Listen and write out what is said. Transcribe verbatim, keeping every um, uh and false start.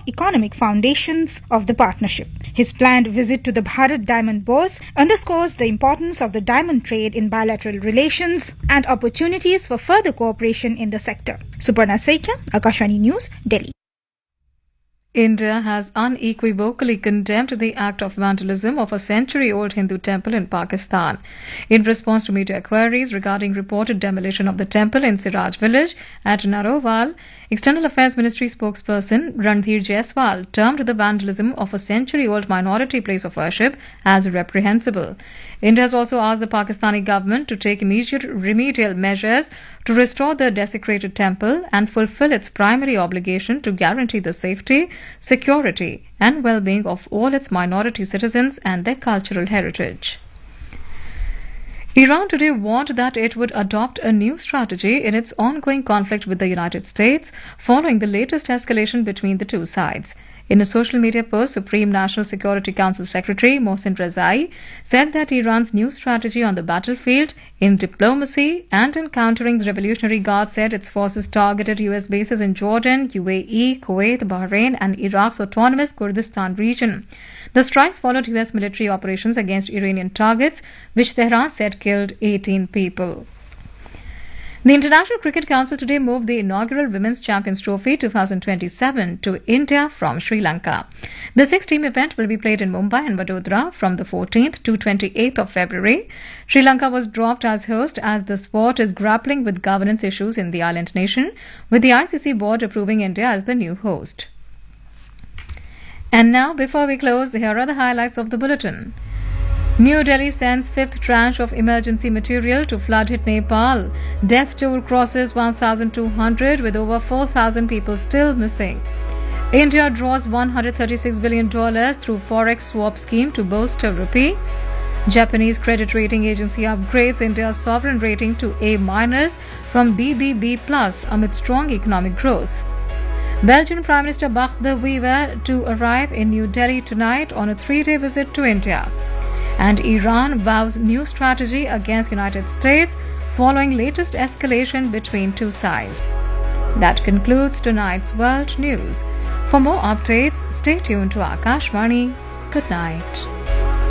strong economic foundations of the partnership. His planned visit to the Bharat Diamond Bourse underscores the importance of the diamond trade in bilateral relations and opportunities for further cooperation in the sector. Suparna Saikia, Akashvani News, Delhi. India has unequivocally condemned the act of vandalism of a century-old Hindu temple in Pakistan. In response to media queries regarding reported demolition of the temple in Siraj village at Narowal, External Affairs Ministry spokesperson Randhir Jaiswal termed the vandalism of a century-old minority place of worship as reprehensible. India has also asked the Pakistani government to take immediate remedial measures to restore the desecrated temple and fulfill its primary obligation to guarantee the safety, security and well-being of all its minority citizens and their cultural heritage. Iran today warned that it would adopt a new strategy in its ongoing conflict with the United States following the latest escalation between the two sides. In a social media post, Supreme National Security Council Secretary Mohsen Rezai said that Iran's new strategy on the battlefield, in diplomacy and in countering the Revolutionary Guard, said its forces targeted U S bases in Jordan, U A E, Kuwait, Bahrain and Iraq's autonomous Kurdistan region. The strikes followed U S military operations against Iranian targets, which Tehran said killed eighteen people. The International Cricket Council today moved the inaugural Women's Champions Trophy twenty twenty-seven to India from Sri Lanka. The six-team event will be played in Mumbai and Vadodara from the fourteenth to twenty-eighth of February. Sri Lanka was dropped as host as the sport is grappling with governance issues in the island nation, with the I C C board approving India as the new host. And now, before we close, here are the highlights of the bulletin. New Delhi sends fifth tranche of emergency material to flood-hit Nepal. Death toll crosses one thousand two hundred with over four thousand people still missing. India draws one hundred thirty-six billion dollars through Forex swap scheme to bolster rupee. Japanese credit rating agency upgrades India's sovereign rating to A minus from B B B plus amid strong economic growth. Belgian Prime Minister Bart De Wever to arrive in New Delhi tonight on a three-day visit to India. And Iran vows new strategy against United States following latest escalation between two sides. That concludes tonight's World News. For more updates, stay tuned to Akashvani. Good night.